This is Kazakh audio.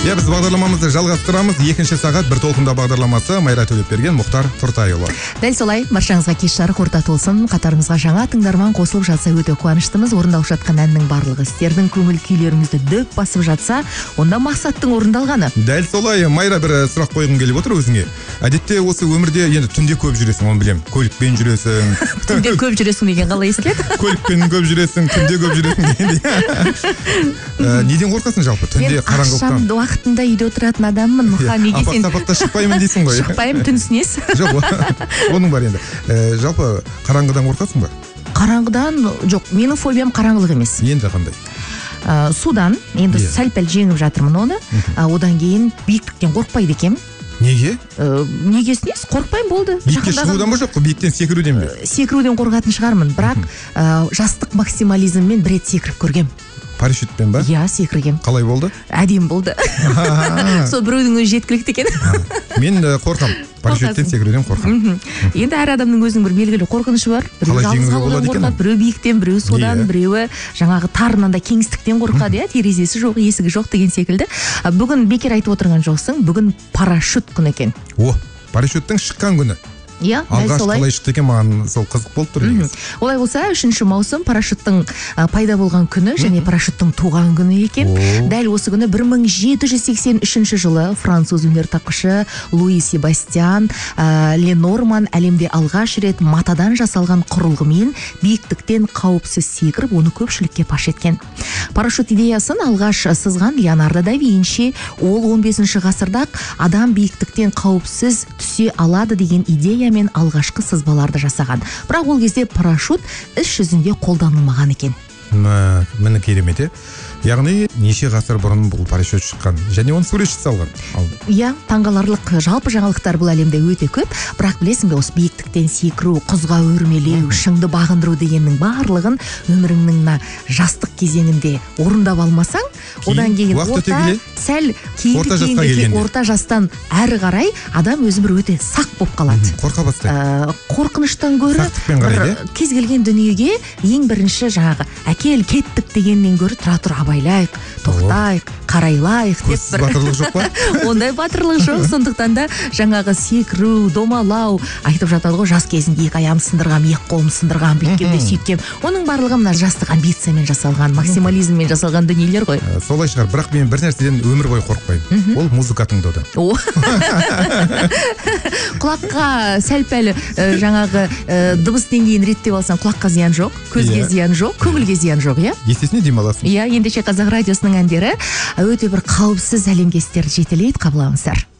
Иә, біз бағдарламамызды жалғастырамыз. Екінші сағат бір толқында бағдарламасы Майра Төлепберген, Мұхтар Тұртайұлы. Дәл солай, баршаңызға кеш жарық орта толсын. Қатарымызға жаңа тыңдарман қосылып жатса өте қуаныштымыз. Орындалып жатқан әннің барлығы сіздердің көңіл күйлеріңізді дөп басып жатса, онда мақсаттың орындалғаны. Дәл солай, Майра, бір сұрақ қойғым келіп отыр өзіңе. Әдетте осы өмірде енді түнде көп жүресің, оны білем. Көлікпен жүресің. Түнде көп жүресің деген қалай естіледі? Көлікпен көп жүресің, түнде көп жүресің дегенде. Неден қорқасың жалпы? Түнде қараңғылықтан. Уақытында үйде отыратын адаммын. Неге сен апақ-сапақта шықпаймын дейсің ғой. Шықпаймын, түнсінес. Жоқ, оның бар енді. Жалпы қараңғыдан қорқасың ба? Қараңғыдан жоқ, менің фобиям қараңғылық емес. Енді қандай? Судан, енді сәл-пәл жеңіп жатырмын оны. Одан кейін биіктіктен қорқпайды екенмін. Неге? Негесінес, қорқпаймын болды. Биікке шығудан ба жоқ, биіктен секіруден бе? Секіруден қорқатын шығармын, бірақ жастық максимализммен бір рет секіріп көргем. Парашютпен ба? Иә, секіргем. Қалай болды? Әдем болды. Сол біреудің өзі жеткілікті екен. Мен қорқам. Парашюттен секіруден қорқам. Енді әр адамның өзінің бір белгілі қорқынышы бар. Біреу жалғыз қалудан қорқады, біреу биіктен, біреу содан, біреуі жаңағы тарынан да кеңістіктен қорқады, терезесі жоқ, есігі жоқ деген секілді. Бүгін бекер айтып отырған жоқсың, бүгін парашют күні екен. О, парашюттің шыққан күні. Иә, дәл солай. Алғаш қалай шықты екен, маған сол қызық болып тұр. Олай болса, 3 маусым парашюттың пайда болған күні және парашюттың туған күні екен. Дәл осы күні 1783 жылы француз өнертапқышы Луи Себастьян Ленорман әлемде алғаш рет матадан жасалған құрылғымен биіктіктен қауіпсіз секіріп, оны көпшілікке паш еткен. Парашют идеясын алғаш сызған Леонардо да Винчи, ол 15 ғасырда адам биіктіктен қауіпсіз түсе алады деген идея мен алғашқы сызбаларды жасаған. Бірақ ол кезде парашют іс жүзінде қолданылмаған екен. Мені керемет, яғни неше ғасыр бұрын бұл парашют шыққан, және оны суретші салған. Иә, таңғаларлық жалпы жаңалықтар бұл әлемде өте көп, бірақ білесің бе, осы биіктіктен секіру, құзға өрмелеу, шыңды бағындыру дегеннің барлығын өміріңнің жастық кезеңінде орындап алмасаң, одан кейін орта жастан әрі қарай адам өзі бір өте сақ болып қалады. Қорқа бастайды. Қорқыныштан гөрі кез келген дүниеге ең бірінші жаңағы әкел кеттік дегеннен гөрі тұра тұр абайлайық, тоқтайық, қарайлайық деп бір. Батырлық жоқ па? Ондай батырлық жоқ, сондықтан да жаңағы секіру, домалау айтып жатады ғой, жас кезінде екі аяғым сындырғам, екі қолым сындырғам, бүйткемде сөйткем. Оның барлығы мына жастық амбициямен жасалған, максимализммен жасалған дүниелер ғой. Солай шығар, бірақ мен бір нәрседен өмір бойы қорықпаймын. Ол музыка тыңдаудан. Құлаққа сәл-пәл жаңағы дыбыс деңгейін реттеп алсаң, құлаққа зиян жоқ, көзге зиян жоқ, көңілге зиян жоқ, иә? Естесіне демаласың. Иә, ендеше Қазақ радиосының әндері өте бір қауіпсіз әлемге сіздерді жетелейді, қабыл алыңыздар.